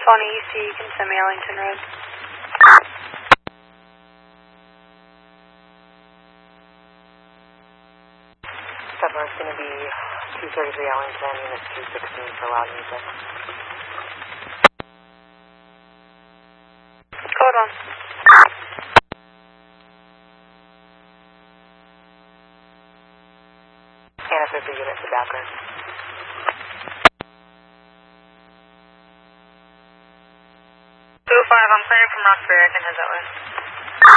Bonnie EC, you can send me Ellington Road. Settlers going to be 233 Ellington, unit 216 for loud music. Hold on. Anna 50 unit to background. 205, I'm clearing from Roxbury, I can head that way.